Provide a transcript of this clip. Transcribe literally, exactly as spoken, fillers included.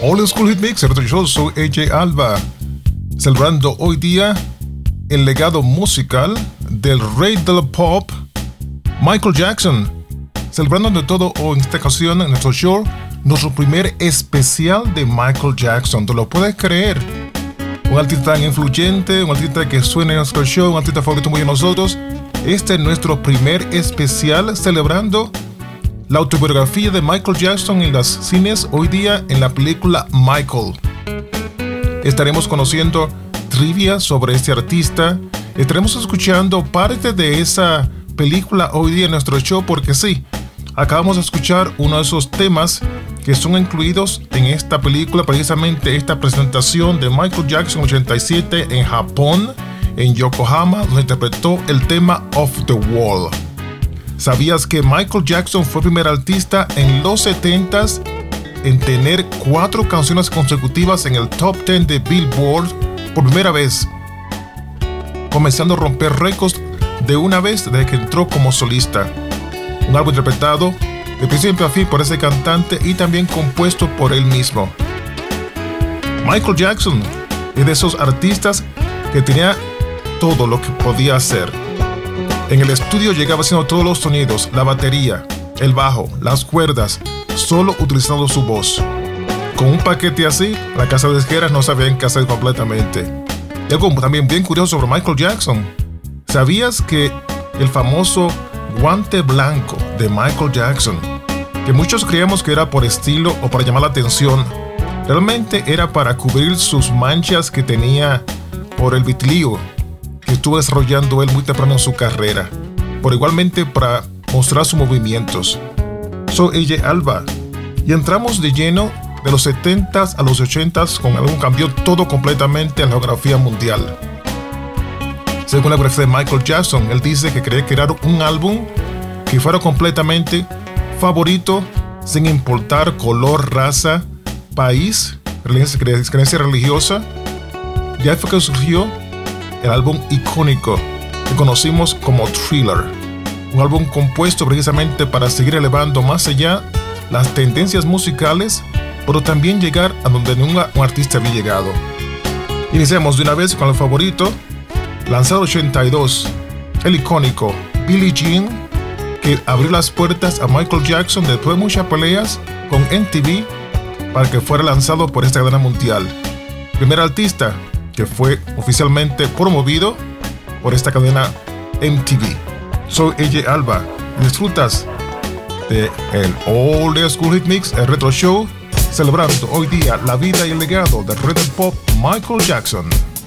Old School Hit Mix, yo soy A J Alba, celebrando hoy día el legado musical del rey del pop, Michael Jackson. Celebrando de todo en esta ocasión en nuestro show, nuestro primer especial de Michael Jackson. ¿Te lo puedes creer? Un artista tan influyente, un artista que suena en nuestro show, un artista favorito muy de nosotros. Este es nuestro primer especial celebrando la autobiografía de Michael Jackson en los cines hoy día en la película Michael. Estaremos conociendo trivia sobre este artista. Estaremos escuchando parte de esa película hoy día en nuestro show porque sí, acabamos de escuchar uno de esos temas que son incluidos en esta película, precisamente esta presentación de Michael Jackson ochenta y siete en Japón, en Yokohama, donde interpretó el tema Off the Wall. ¿Sabías que Michael Jackson fue el primer artista en los setentas en tener cuatro canciones consecutivas en el top diez de Billboard por primera vez, comenzando a romper récords de una vez desde que entró como solista? Un álbum interpretado de principio a fin por ese cantante y también compuesto por él mismo. Michael Jackson es de esos artistas que tenía todo lo que podía hacer. En el estudio llegaba haciendo todos los sonidos, la batería, el bajo, las cuerdas, solo utilizando su voz. Con un paquete así, la casa de disqueras no sabían qué hacer completamente. Y algo también bien curioso sobre Michael Jackson. ¿Sabías que el famoso guante blanco de Michael Jackson, que muchos creíamos que era por estilo o para llamar la atención, realmente era para cubrir sus manchas que tenía por el vitiligo que estuvo desarrollando él muy temprano en su carrera, por igualmente para mostrar sus movimientos? Soy A J Alba y entramos de lleno de los setentas a los ochentas con algo que cambió todo completamente en la geografía mundial. Según la biografía de Michael Jackson, él dice que quería crear un álbum que fuera completamente favorito sin importar color, raza, país, creencia religiosa. Ya fue que surgió el álbum icónico que conocimos como Thriller, un álbum compuesto precisamente para seguir elevando más allá las tendencias musicales, pero también llegar a donde ningún artista había llegado. Iniciamos de una vez con el favorito, lanzado en ochenta y dos, el icónico Billie Jean, que abrió las puertas a Michael Jackson después de muchas peleas con M T V para que fuera lanzado por esta cadena mundial. Primer artista que fue oficialmente promovido por esta cadena M T V. Soy A J Alba y disfrutas de el Old School Hit Mix, el Retro Show, celebrando hoy día la vida y el legado del rey del pop Michael Jackson.